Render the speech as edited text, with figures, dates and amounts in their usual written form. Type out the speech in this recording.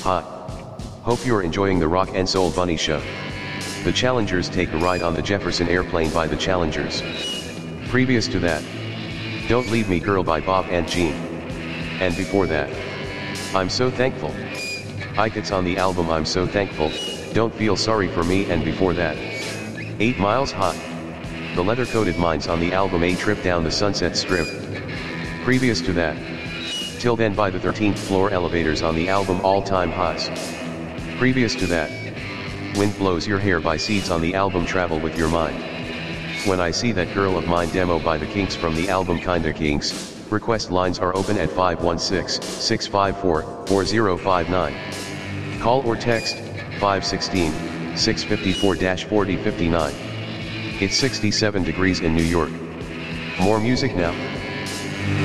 Hot. Hope you're enjoying the Rock and Soul Bunny Show. The Challengers take a ride on the Jefferson Airplane by the Challengers. Previous to that, Don't Leave Me Girl by Bob and Jean. And before that, I'm So Thankful. Ike, it's on the album I'm So Thankful, Don't Feel Sorry for Me, and before that, 8 Miles Hot. The Leather-Coated Minds on the album A Trip Down the Sunset Strip. Previous to that, Till Then by the 13th Floor Elevators on the album All Time Highs. Previous to that, Wind Blows Your Hair by Seeds on the album Travel With Your Mind. When I See That Girl of Mine demo by The Kinks from the album Kinda Kinks. Request lines are open at 516-654-4059. Call or text 516-654-4059. It's 67 degrees in New York. More music now.